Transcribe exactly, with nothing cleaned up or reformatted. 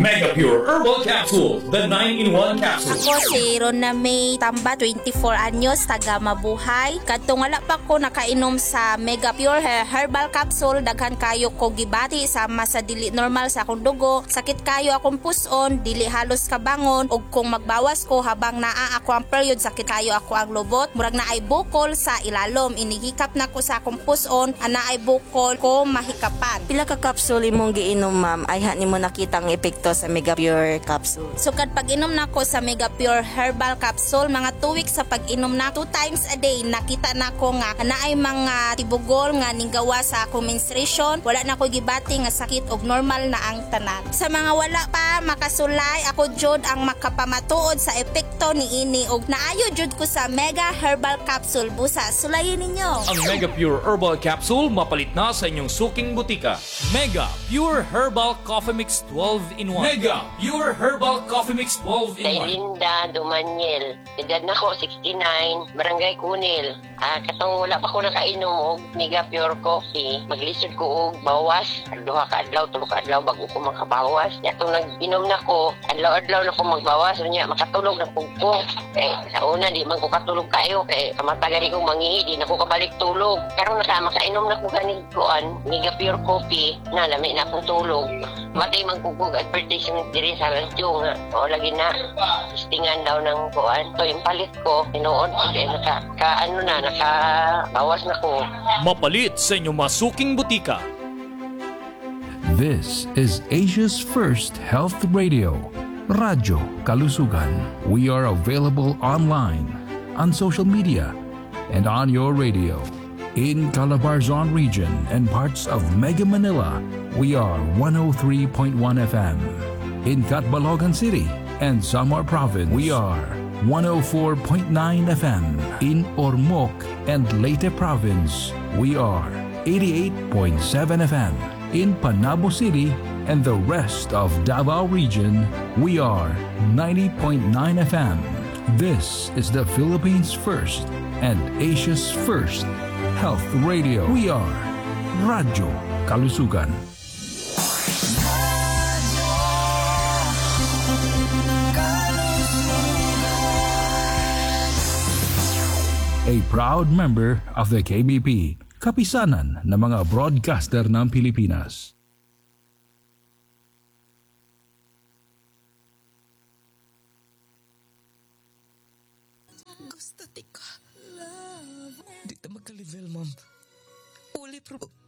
Mega Pure Herbal Capsule, the nine in one capsule. Ako si Rona May Tamba, twenty-four anyos, taga Mabuhay. Kadtong wala pa ko nakainom sa Mega Pure Herbal Capsule, daghan kayo ko gibati sama sa dili normal sa akong dugo. Sakit kayo akong puson, dili halos kabangon, ug kung magbawas ko habang naa ako ang period, sakit kayo ako ang lubot. Murag na ay bukol sa ilalom, inihikap na ko sa akong puson, ana ay bukol ko mahikapan. Pila ka capsule imong giinom, ma'am, ay ha nimo nakitang epekto sa Mega Pure Capsule? So kad pag-inom na ko sa Mega Pure Herbal Capsule, mga two weeks sa pag-inom na, two times a day, nakita na ko nga na ay mga tibugol nga ninggawa sa akong menstruation, wala na ko gibati nga sakit og normal na ang tanan. Sa mga wala pa makasulay, ako jud ang makapamatuod sa epekto ni ini og naayo jud ko sa Mega Herbal Capsule. Busa sulayin ninyo. Ang Mega Pure Herbal Capsule mapalit na sa inyong suking butika. Mega Pure Herbal Coffee Mix twelve in one. Mega Pure Herbal Coffee Mix twelve in Kay one. Linda Dumaniel. Edad na ko, sixty-nine, Barangay Kunil. Ah, katong wala pa ko nakainom og Mega Pure Coffee. Maglisod ko og bawas. Duha ka adlaw, tulo ka adlaw bago ko makabawas. Yatong nag-inom na ko, adlaw-adlaw na ko magbawas. Unya, makatulog na po ko. Eh, sa una, di man ko katulog kayo. Eh, kamatagari kong mangihi, di na ko kabalik tulog. Pero nasa makainom na ko ganit koan, Mega Pure Coffee, na lami na akong tulog. Matay magkukog advertisement diri sa radyo nga. O, lagi na. Istingan daw ng kuan. So, yung palit ko, tinuod ko. Eh, naka, ka, ano na, naka, bawas na ko. Mapalit sa inyong masuking butika. This is Asia's first health radio, Radyo Kalusugan. We are available online, on social media, and on your radio. In Calabarzon region and parts of Mega Manila, we are one oh three point one F M. In Catbalogan City and Samar Province, we are one oh four point nine F M. In Ormoc and Leyte Province, we are eighty-eight point seven F M. In Panabo City and the rest of Davao region, we are ninety point nine F M. This is the Philippines' first and Asia's first health radio. We are Radyo Kalusugan. A proud member of the K B P, kapisanan ng mga broadcaster ng Pilipinas. Gusto tika. Di ta magka-level, ma'am. Uli, pro...